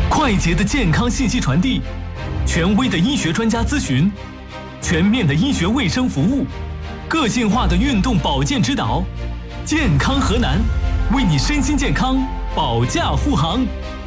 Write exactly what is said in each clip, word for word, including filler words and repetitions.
快捷的健康信息传递，权威的医学专家咨询，全面的医学卫生服务，个性化的运动保健指导，健康河南，为你身心健康保驾护航。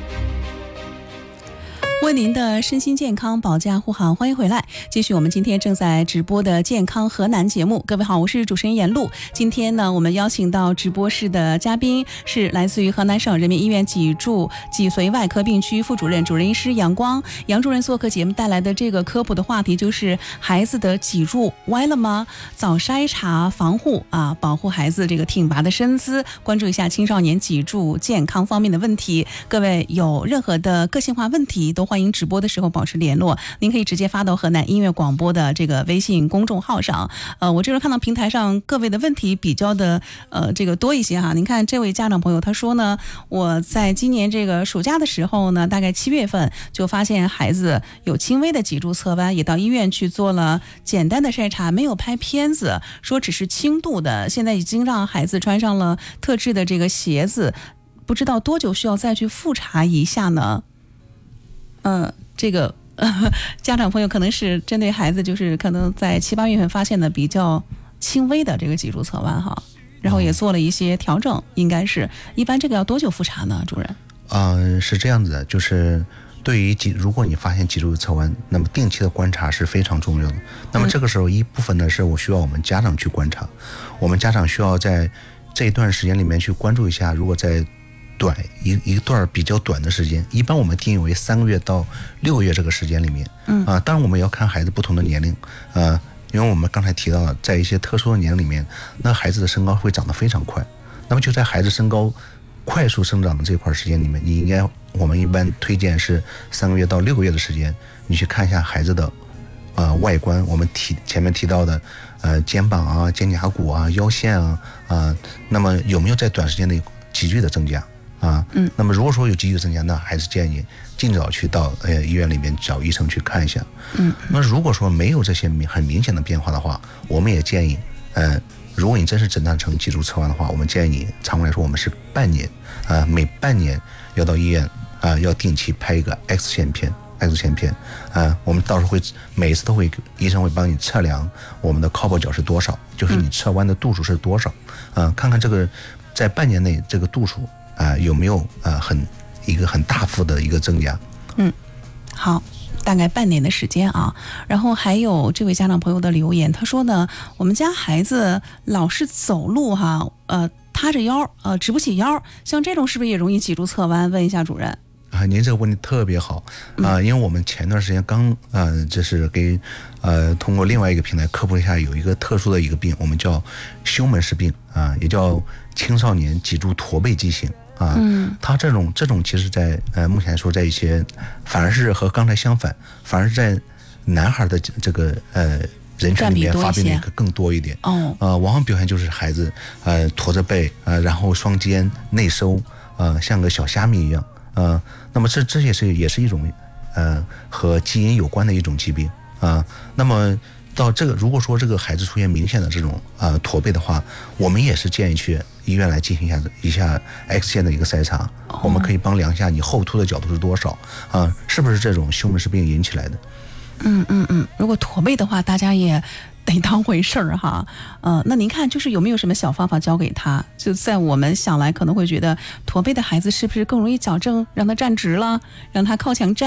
为您的身心健康保驾护航，欢迎回来，继续我们今天正在直播的健康河南节目。各位好，我是主持人闫璐。今天呢，我们邀请到直播室的嘉宾是来自于河南省人民医院脊柱脊髓外科病区副主任主任医师杨光。杨主任做客节目带来的这个科普的话题就是孩子的脊柱歪了吗？早筛查防护啊，保护孩子这个挺拔的身姿，关注一下青少年脊柱健康方面的问题。各位有任何的个性化问题都欢迎直播的时候保持联络，您可以直接发到河南音乐广播的这个微信公众号上。呃，我这时候看到平台上各位的问题比较的呃这个多一些哈。您看这位家长朋友他说呢，我在今年这个暑假的时候呢，大概七月份就发现孩子有轻微的脊柱侧弯，也到医院去做了简单的筛查，没有拍片子，说只是轻度的，现在已经让孩子穿上了特制的这个鞋子，不知道多久需要再去复查一下呢？嗯、呃，这个、呃、家长朋友可能是针对孩子，就是可能在七八月份发现的比较轻微的这个脊柱侧弯哈，然后也做了一些调整，嗯、应该是一般这个要多久复查呢，主任？ 嗯、呃，是这样子的，就是对于脊，如果你发现脊柱侧弯，那么定期的观察是非常重要的。那么这个时候一部分呢是我需要我们家长去观察，我们家长需要在这一段时间里面去关注一下，如果在短一一段比较短的时间，一般我们定义为三个月到六个月这个时间里面，嗯啊，当然我们要看孩子不同的年龄，呃，因为我们刚才提到了，在一些特殊的年龄里面，那孩子的身高会长得非常快，那么就在孩子身高快速生长的这块时间里面，你应该我们一般推荐是三个月到六个月的时间，你去看一下孩子的呃外观，我们提前面提到的呃肩膀啊、肩胛骨啊、腰线啊啊、呃，那么有没有在短时间内急剧的增加？啊，嗯，那么如果说有急剧增加，那还是建议尽早去到呃医院里面找医生去看一下。嗯，那如果说没有这些很明显的变化的话，我们也建议，呃，如果你真是诊断成脊柱侧弯的话，我们建议常规来说，我们是半年，啊、呃，每半年要到医院啊、呃，要定期拍一个 X 线片。X 线片，啊、呃，我们到时候会每一次都会医生会帮你测量我们的靠背角是多少，就是你侧弯的度数是多少，啊、呃，看看这个在半年内这个度数。啊、呃，有没有啊、呃、很一个很大幅的一个增加？ 嗯，好，大概半年的时间啊。然后还有这位家长朋友的留言，他说呢，我们家孩子老是走路哈，呃，塌着腰，呃，直不起腰，像这种是不是也容易脊柱侧弯？问一下主任。 啊，您这个问题特别好啊、呃，因为我们前段时间刚呃，这是给呃通过另外一个平台科普一下，有一个特殊的一个病，我们叫休门氏病啊、呃，也叫青少年脊柱驼背畸形。啊，嗯，它这种这种其实在呃目前来说，在一些反而是和刚才相反，反而是在男孩的这个呃人群里面发病的更多一点。哦，呃，往往表现就是孩子呃驼着背，呃，然后双肩内收，呃，像个小虾米一样，呃，那么这这也是也是一种呃和基因有关的一种疾病啊、呃。那么到这个如果说这个孩子出现明显的这种呃驼背的话，我们也是建议去医院来进行一下一下 X 线的一个筛查，哦、我们可以帮量一下你后凸的角度是多少啊、呃，是不是这种休门氏病引起来的？ 嗯嗯嗯，如果驼背的话，大家也得当回事儿哈。呃，那您看，就是有没有什么小方法教给他？就在我们想来，可能会觉得驼背的孩子是不是更容易矫正，让他站直了，让他靠墙站。